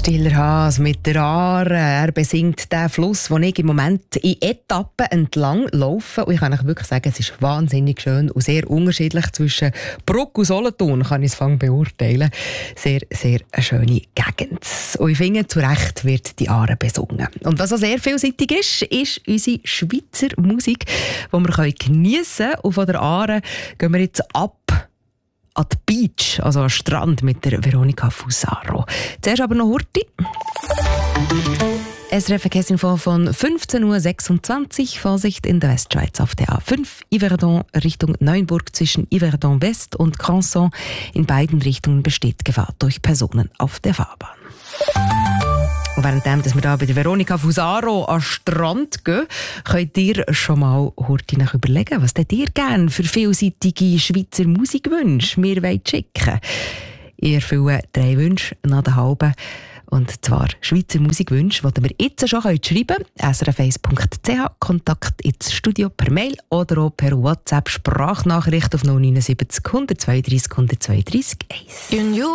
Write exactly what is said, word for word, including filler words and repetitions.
Stiller Haas mit der Aare. Er besingt den Fluss, den ich im Moment in Etappen entlang laufe. Und ich kann euch wirklich sagen, es ist wahnsinnig schön und sehr unterschiedlich. Zwischen Bruck und Solothurn kann ich es beurteilen. Sehr, sehr eine schöne Gegend. Und ich finde, zu Recht wird die Aare besungen. Und was auch sehr vielseitig ist, ist unsere Schweizer Musik, die wir geniessen können. Und von der Aare gehen wir jetzt ab an die Beach, also an den Strand mit der Veronika Fusaro. Zuerst aber noch Hurti. S R F Verkehrsinfo von fünfzehn Uhr sechsundzwanzig. Vorsicht in der Westschweiz auf der A fünf. Yverdon Richtung Neuenburg zwischen Yverdon West und Cranson. In beiden Richtungen besteht Gefahr durch Personen auf der Fahrbahn. Und währenddem, dass wir da bei der Veronika Fusaro an den Strand gehen, könnt ihr schon mal heute nach überlegen, was ihr gerne für vielseitige Schweizer Musikwünsche mir wollt schicken. Ich erfülle drei Wünsche nach der halben. Und zwar Schweizer Musikwünsche, die ihr jetzt schon schreiben könnt. s r f eins punkt c h, Kontakt ins Studio per Mail oder auch per WhatsApp Sprachnachricht auf null neun sieben null eins zwei drei eins zwei drei eins.